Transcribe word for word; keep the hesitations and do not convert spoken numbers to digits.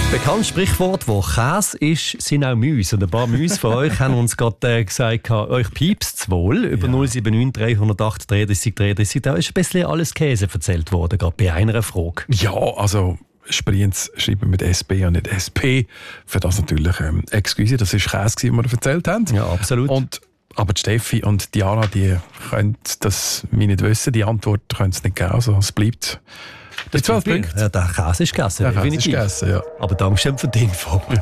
Bekanntes Sprichwort, wo Käse ist, sind auch Mäuse. Und ein paar Mäuse von euch haben uns gerade äh, gesagt, euch piepst wohl. Über Ja. null sieben neun drei null acht dreiunddreißig dreiunddreißig. Da ist ein bisschen alles Käse erzählt worden, gerade bei einer Frage. Ja, also Sprienz schreiben mit S B und nicht S P. Für das natürlich ähm, Excuse, das war Käse, den wir erzählt haben. Ja, absolut. Und, aber die Steffi und Diana, die können das mir nicht wissen. Die Antwort können sie nicht geben. Also es bleibt bei zwölf Punkten. Ja, der Käse ist gegessen, Der Käse ist definitiv. gegessen, ja. Aber Dankeschön für die Info.